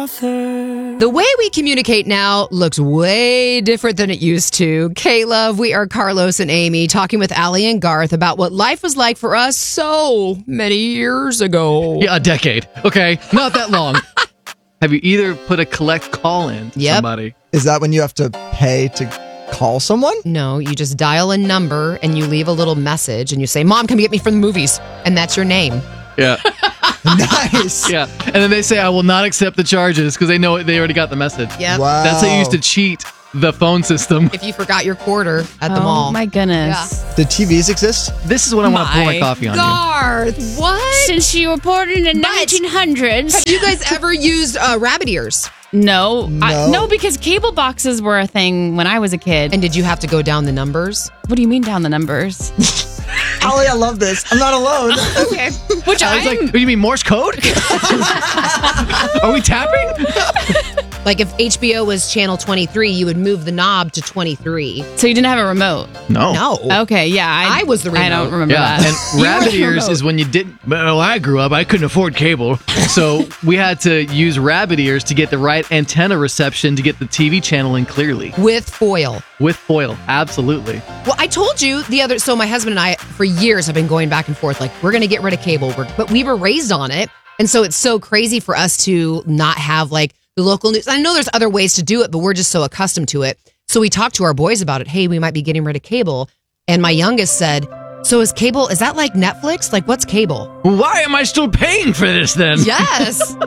author. The way we communicate now looks way different than it used to. K-Love, we are Carlos and Amy talking with Allie and Garth about what life was like for us so many years ago. Yeah, a decade. Okay, not that long. Have you either put a collect call in to Yep. somebody? Is that when you have to pay to call someone? No, you just dial a number and you leave a little message and you say, Mom, come get me from the movies. And that's your name. Yeah. Nice. Yeah. And then they say, I will not accept the charges because they know they already got the message. Yep. Wow. That's how you used to cheat the phone system. If you forgot your quarter at the mall. Oh my goodness. Did TVs exist? This is when I want to pour my My coffee on you. Garth, what? Since you were born in the 1900s. Have you guys ever used rabbit ears? No. No. No, because cable boxes were a thing when I was a kid. And did you have to go down the numbers? What do you mean down the numbers? Allie, I love this. I'm not alone. Okay. Which I was like, what, you mean Morse code? Are we tapping? Like if HBO was channel 23, you would move the knob to 23. So you didn't have a remote? No. No. Okay, yeah. I was the I remote. don't remember Yeah, that. and rabbit ears is when you didn't. Well, I grew up, I couldn't afford cable, so we had to use rabbit ears to get the right antenna reception to get the TV channel in clearly With foil. with foil. Absolutely. Well, I told you so my husband and I, for years, have been going back and forth, like, we're going to get rid of cable. But we were raised on it. And so it's so crazy for us to not have, like, the local news. I know there's other ways to do it, but we're just so accustomed to it. So we talked to our boys about it. Hey, we might be getting rid of cable. And my youngest said, so is cable, is that like Netflix? Like, what's cable? Why am I still paying for this then? Yes.